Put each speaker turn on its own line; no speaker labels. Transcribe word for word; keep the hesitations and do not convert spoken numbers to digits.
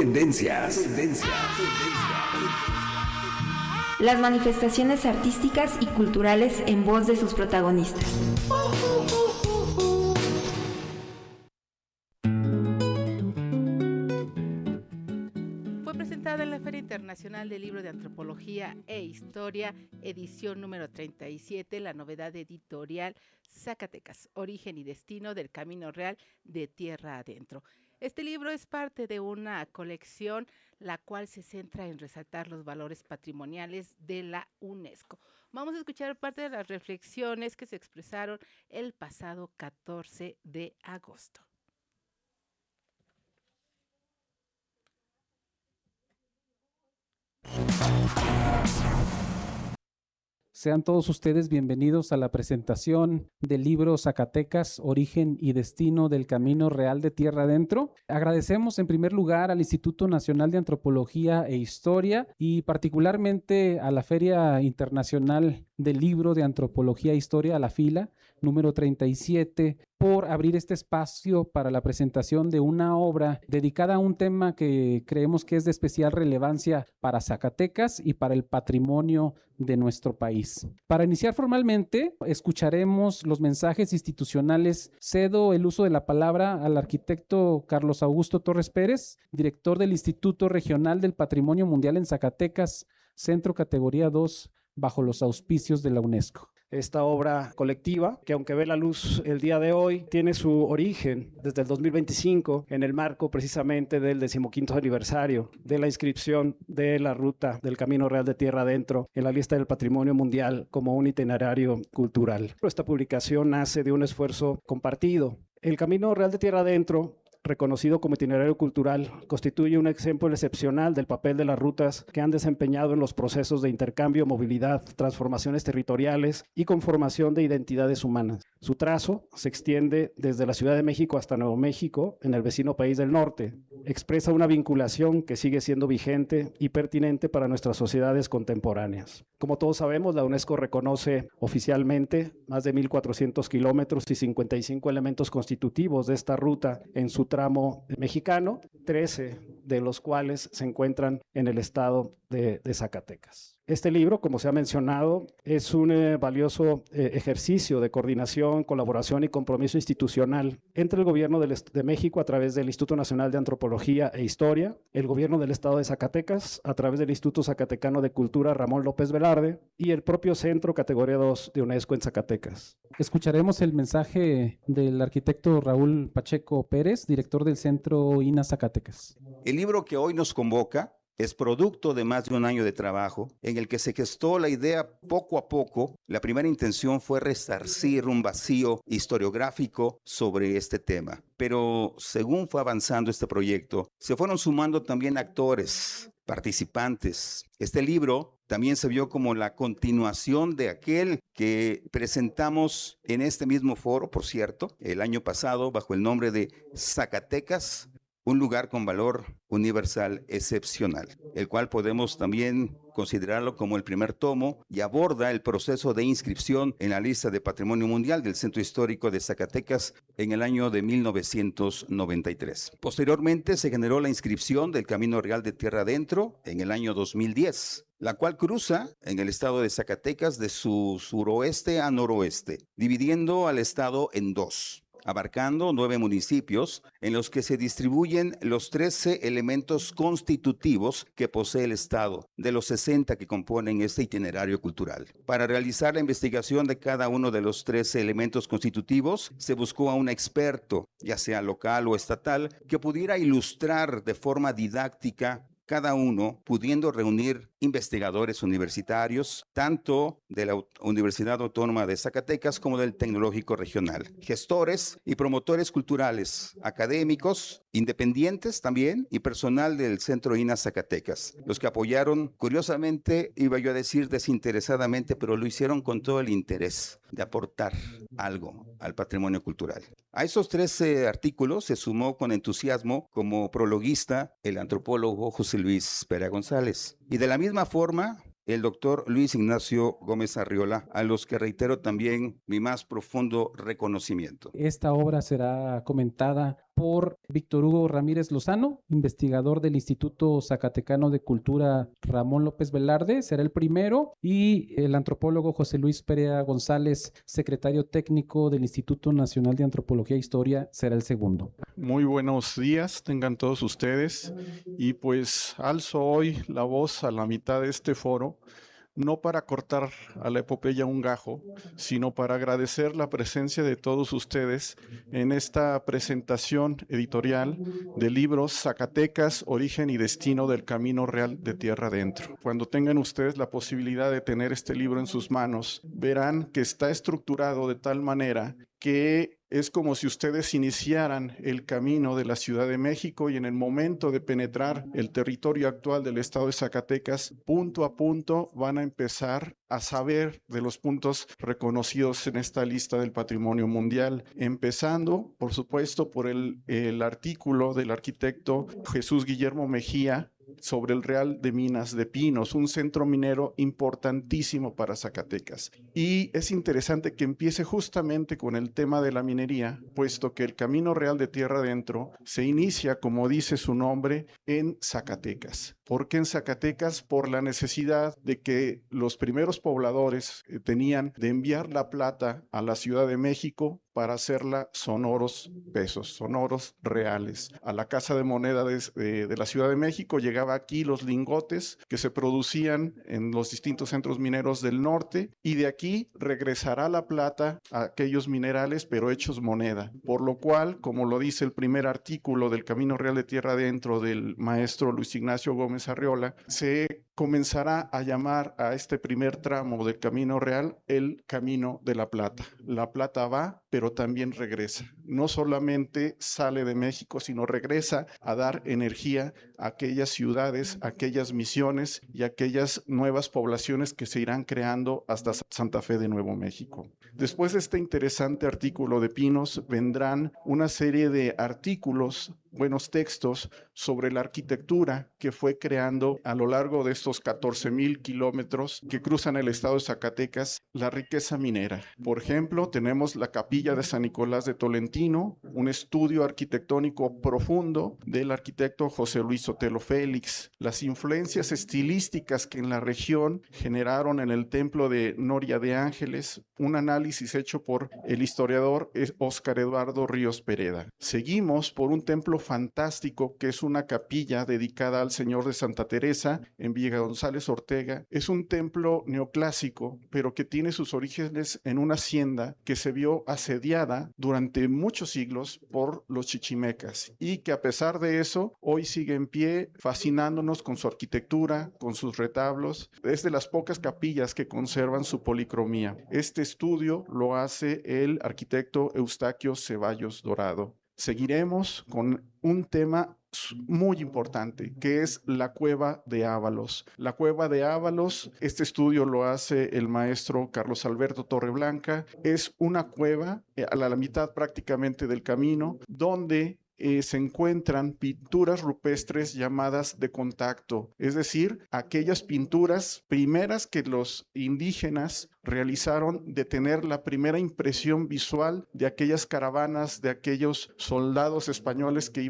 Tendencias. Tendencias.
Las manifestaciones artísticas y culturales en voz de sus protagonistas.
Fue presentada en la Feria Internacional del Libro de Antropología e Historia, edición número treinta y siete, la novedad editorial Zacatecas, origen y destino del Camino Real de Tierra Adentro. Este libro es parte de una colección la cual se centra en resaltar los valores patrimoniales de la UNESCO. Vamos a escuchar parte de las reflexiones que se expresaron el pasado catorce de agosto.
Sean todos ustedes bienvenidos a la presentación del libro Zacatecas, origen y destino del Camino Real de Tierra Adentro. Agradecemos en primer lugar al Instituto Nacional de Antropología e Historia y particularmente a la Feria Internacional del Libro de Antropología e Historia, a la FILA, número treinta y siete, por abrir este espacio para la presentación de una obra dedicada a un tema que creemos que es de especial relevancia para Zacatecas y para el patrimonio de nuestro país. Para iniciar formalmente, escucharemos los mensajes institucionales. Cedo el uso de la palabra al arquitecto Carlos Augusto Torres Pérez, director del Instituto Regional del Patrimonio Mundial en Zacatecas, Centro Categoría dos, bajo los auspicios de la UNESCO.
Esta obra colectiva, que aunque ve la luz el día de hoy, tiene su origen desde el dos mil veinticinco en el marco precisamente del decimoquinto aniversario de la inscripción de la ruta del Camino Real de Tierra Adentro en la lista del Patrimonio Mundial como un itinerario cultural. Esta publicación nace de un esfuerzo compartido. El Camino Real de Tierra Adentro, reconocido como itinerario cultural, constituye un ejemplo excepcional del papel de las rutas que han desempeñado en los procesos de intercambio, movilidad, transformaciones territoriales y conformación de identidades humanas. Su trazo se extiende desde la Ciudad de México hasta Nuevo México, en el vecino país del norte. Expresa una vinculación que sigue siendo vigente y pertinente para nuestras sociedades contemporáneas. Como todos sabemos, la UNESCO reconoce oficialmente más de mil cuatrocientos kilómetros y cincuenta y cinco elementos constitutivos de esta ruta en su tramo mexicano, trece de los cuales se encuentran en el estado de, de Zacatecas. Este libro, como se ha mencionado, es un eh, valioso eh, ejercicio de coordinación, colaboración y compromiso institucional entre el Gobierno del Est- de México a través del Instituto Nacional de Antropología e Historia, el Gobierno del Estado de Zacatecas a través del Instituto Zacatecano de Cultura Ramón López Velarde y el propio Centro Categoría dos de UNESCO en Zacatecas.
Escucharemos el mensaje del arquitecto Raúl Pacheco Pérez, director del Centro I N A Zacatecas.
El libro que hoy nos convoca es producto de más de un año de trabajo en el que se gestó la idea poco a poco. La primera intención fue resarcir un vacío historiográfico sobre este tema. Pero según fue avanzando este proyecto, se fueron sumando también actores, participantes. Este libro también se vio como la continuación de aquel que presentamos en este mismo foro, por cierto, el año pasado, bajo el nombre de Zacatecas, un lugar con valor universal excepcional, el cual podemos también considerarlo como el primer tomo y aborda el proceso de inscripción en la lista de Patrimonio Mundial del Centro Histórico de Zacatecas en el año de mil novecientos noventa y tres. Posteriormente se generó la inscripción del Camino Real de Tierra Adentro en el año dos mil diez, la cual cruza en el estado de Zacatecas de su suroeste a noroeste, dividiendo al estado en dos, abarcando nueve municipios en los que se distribuyen los trece elementos constitutivos que posee el Estado, de los sesenta que componen este itinerario cultural. Para realizar la investigación de cada uno de los trece elementos constitutivos, se buscó a un experto, ya sea local o estatal, que pudiera ilustrar de forma didáctica cada uno, pudiendo reunir investigadores universitarios, tanto de la Universidad Autónoma de Zacatecas como del Tecnológico Regional, gestores y promotores culturales, académicos, independientes también, y personal del Centro I N A Zacatecas, los que apoyaron, curiosamente, iba yo a decir desinteresadamente, pero lo hicieron con todo el interés de aportar algo al patrimonio cultural. A esos trece artículos se sumó con entusiasmo como prologuista el antropólogo José Luis Pera González. Y de la misma forma, el doctor Luis Ignacio Gómez Arriola, a los que reitero también mi más profundo reconocimiento.
Esta obra será comentada por Víctor Hugo Ramírez Lozano, investigador del Instituto Zacatecano de Cultura Ramón López Velarde, será el primero, y el antropólogo José Luis Perea González, secretario técnico del Instituto Nacional de Antropología e Historia, será el segundo.
Muy buenos días, tengan todos ustedes, y pues alzo hoy la voz a la mitad de este foro, no para cortar a la epopeya un gajo, sino para agradecer la presencia de todos ustedes en esta presentación editorial de libros Zacatecas, Origen y Destino del Camino Real de Tierra Adentro. Cuando tengan ustedes la posibilidad de tener este libro en sus manos, verán que está estructurado de tal manera que es como si ustedes iniciaran el camino de la Ciudad de México y en el momento de penetrar el territorio actual del estado de Zacatecas, punto a punto van a empezar a saber de los puntos reconocidos en esta lista del Patrimonio Mundial, empezando, por supuesto, por el, el artículo del arquitecto Jesús Guillermo Mejía sobre el Real de Minas de Pinos, un centro minero importantísimo para Zacatecas. Y es interesante que empiece justamente con el tema de la minería, puesto que el Camino Real de Tierra Adentro se inicia, como dice su nombre, en Zacatecas. ¿Por qué en Zacatecas? Por la necesidad de que los primeros pobladores tenían de enviar la plata a la Ciudad de México para hacerla sonoros pesos, sonoros reales. A la Casa de Moneda de, de, de la Ciudad de México llegaba aquí los lingotes que se producían en los distintos centros mineros del norte, y de aquí regresará la plata a aquellos minerales, pero hechos moneda. Por lo cual, como lo dice el primer artículo del Camino Real de Tierra Adentro del maestro Luis Ignacio Gómez Arriola, se comenzará a llamar a este primer tramo del Camino Real el Camino de la Plata. La plata va, pero también regresa. No solamente sale de México, sino regresa a dar energía a aquellas ciudades, a aquellas misiones y a aquellas nuevas poblaciones que se irán creando hasta Santa Fe de Nuevo México. Después de este interesante artículo de Pinos, vendrán una serie de artículos, buenos textos sobre la arquitectura que fue creando a lo largo de estos catorce mil kilómetros que cruzan el estado de Zacatecas la riqueza minera. Por ejemplo, tenemos la capilla de San Nicolás de Tolentino, un estudio arquitectónico profundo del arquitecto José Luis Sotelo Félix, las influencias estilísticas que en la región generaron en el templo de Noria de Ángeles, un análisis hecho por el historiador Óscar Eduardo Ríos Pereda. Seguimos por un templo fantástico que es una capilla dedicada al Señor de Santa Teresa en Villa González Ortega. Es un templo neoclásico, pero que tiene sus orígenes en una hacienda que se vio asediada durante muchos siglos por los chichimecas y que a pesar de eso hoy sigue en pie, fascinándonos con su arquitectura, con sus retablos. Es de las pocas capillas que conservan su policromía. Este estudio lo hace el arquitecto Eustaquio Ceballos Dorado. Seguiremos con un tema muy importante, que es la Cueva de Ábalos. La Cueva de Ábalos, este estudio lo hace el maestro Carlos Alberto Torreblanca. Es una cueva a la mitad prácticamente del camino, donde Eh, se encuentran pinturas rupestres llamadas de contacto, es decir, aquellas pinturas primeras que los indígenas realizaron de tener la primera impresión visual de aquellas caravanas, de aquellos soldados españoles que iban